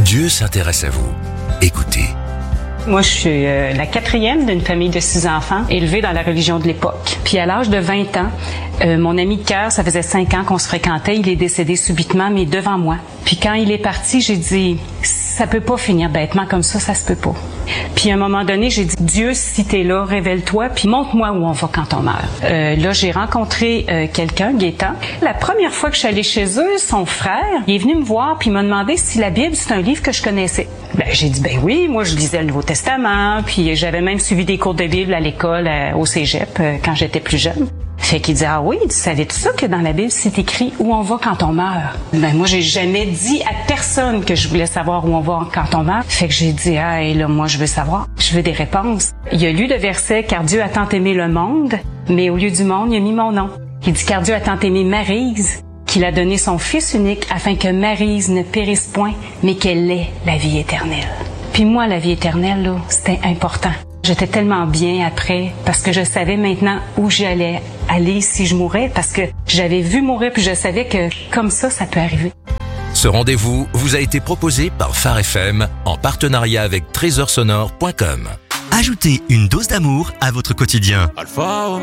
Dieu s'intéresse à vous. Écoutez. Moi, je suis la quatrième d'une famille de 6 enfants, élevée dans la religion de l'époque. Puis à l'âge de 20 ans, mon ami de cœur, ça faisait 5 ans qu'on se fréquentait, il est décédé subitement, mais devant moi. Puis quand il est parti, j'ai dit, ça peut pas finir bêtement comme ça se peut pas. Puis à un moment donné, j'ai dit, Dieu, si t'es là, révèle-toi, puis montre-moi où on va quand on meurt. Là, j'ai rencontré quelqu'un, Gaétan. La première fois que je suis allée chez eux, son frère, il est venu me voir, puis il m'a demandé si la Bible, c'est un livre que je connaissais. J'ai dit, oui, moi, je lisais le Nouveau Testament, puis j'avais même suivi des cours de Bible à l'école, au cégep, quand j'étais plus jeune. Fait qu'il dit, ah oui, tu savais tout ça que dans la Bible, c'est écrit où on va quand on meurt? Moi, j'ai jamais dit à personne que je voulais savoir où on va quand on meurt. Fait que j'ai dit, et là, moi, je veux savoir. Je veux des réponses. Il a lu le verset, car Dieu a tant aimé le monde, mais au lieu du monde, il a mis mon nom. Il dit, car Dieu a tant aimé Maryse, qu'il a donné son Fils unique afin que Maryse ne périsse point, mais qu'elle ait la vie éternelle. Puis moi, la vie éternelle, là, c'était important. J'étais tellement bien après parce que je savais maintenant où j'allais aller si je mourais parce que j'avais vu mourir puis je savais que comme ça peut arriver. Ce rendez-vous vous a été proposé par Phare FM en partenariat avec trésorsonore.com. Ajoutez une dose d'amour à votre quotidien.